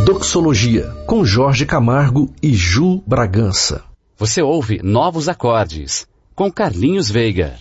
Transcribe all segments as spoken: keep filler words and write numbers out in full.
Doxologia, com Jorge Camargo e Ju Bragança. Você ouve Novos Acordes, com Carlinhos Veiga.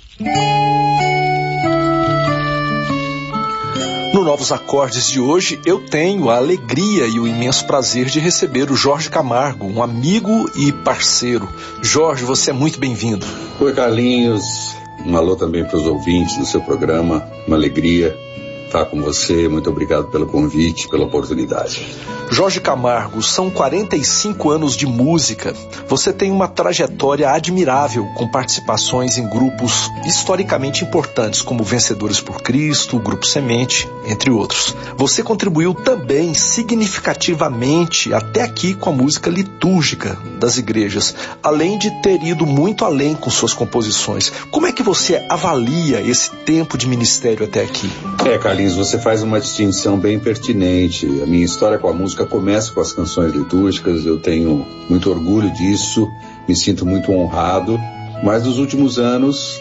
No Novos Acordes de hoje, eu tenho a alegria e o imenso prazer de receber o Jorge Camargo, um amigo e parceiro. Jorge, você é muito bem-vindo. Oi, Carlinhos. Um alô também para os ouvintes do seu programa. Uma alegria estar com você. Muito obrigado pelo convite, pela oportunidade. Jorge Camargo, são quarenta e cinco anos de música. Você tem uma trajetória admirável, com participações em grupos historicamente importantes, como Vencedores por Cristo, o Grupo Semente, entre outros. Você contribuiu também significativamente até aqui com a música litúrgica das igrejas, além de ter ido muito além com suas composições. Como é que você avalia esse tempo de ministério até aqui? É, Carlinhos, você faz uma distinção bem pertinente. A minha história com a música começa com as canções litúrgicas, eu tenho muito orgulho disso, me sinto muito honrado, mas nos últimos anos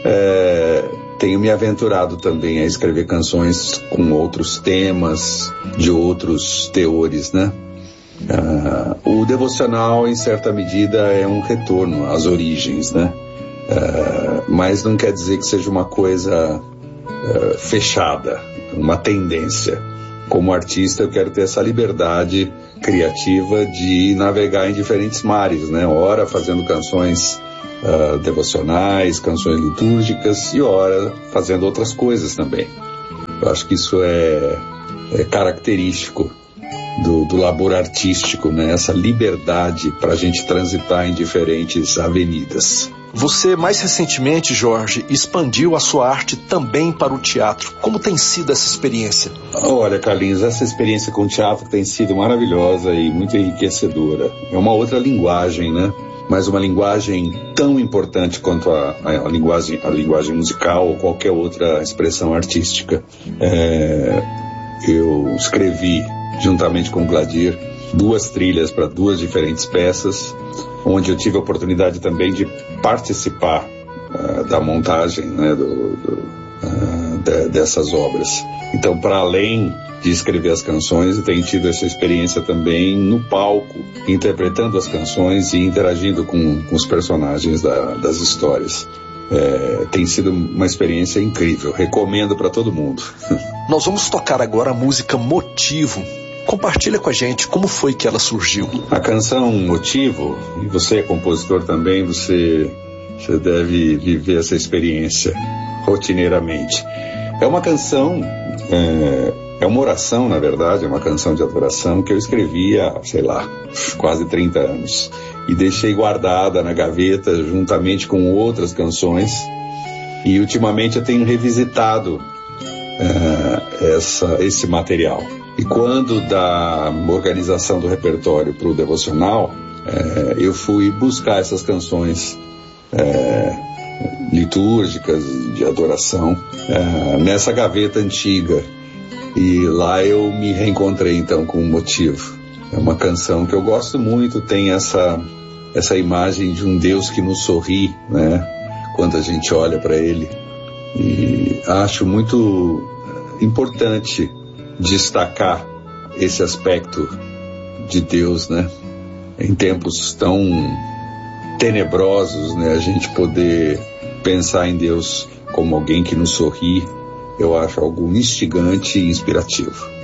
é, tenho me aventurado também a escrever canções com outros temas, de outros teores, né? Uh, o devocional, em certa medida, é um retorno às origens, né? Uh, mas não quer dizer que seja uma coisa uh, fechada, uma tendência. Como artista, eu quero ter essa liberdade criativa de navegar em diferentes mares, né? Ora fazendo canções uh, devocionais, canções litúrgicas, e ora fazendo outras coisas também. Eu acho que isso é, é característico do, do labor artístico, né? Essa liberdade para a gente transitar em diferentes avenidas. Você, mais recentemente, Jorge, expandiu a sua arte também para o teatro. Como tem sido essa experiência? Olha, Carlinhos, essa experiência com o teatro tem sido maravilhosa e muito enriquecedora. É uma outra linguagem, né? Mas uma linguagem tão importante quanto a, a, a, linguagem, a linguagem musical ou qualquer outra expressão artística. É, eu escrevi, juntamente com o Gladir, duas trilhas para duas diferentes peças, onde eu tive a oportunidade também de participar uh, da montagem, né, do, do, uh, de, dessas obras. Então, para além de escrever as canções, eu tenho tido essa experiência também no palco, interpretando as canções e interagindo com, com os personagens da, das histórias. É, tem sido uma experiência incrível, recomendo para todo mundo. Nós vamos tocar agora a música Motivo. Compartilha com a gente como foi que ela surgiu. A canção Motivo, e você é compositor também, você, você deve viver essa experiência rotineiramente. É uma canção, é, é uma oração, na verdade, é uma canção de adoração que eu escrevi há, sei lá, quase trinta anos. E deixei guardada na gaveta juntamente com outras canções. E ultimamente eu tenho revisitado é, essa, esse material. E quando da organização do repertório para o devocional, é, eu fui buscar essas canções é, litúrgicas de adoração é, nessa gaveta antiga. E lá eu me reencontrei então com o Motivo. É uma canção que eu gosto muito, tem essa, essa imagem de um Deus que nos sorri, né, quando a gente olha para Ele. E acho muito importante destacar esse aspecto de Deus, né? Em tempos tão tenebrosos, né? A gente poder pensar em Deus como alguém que nos sorri, eu acho algo instigante e inspirativo.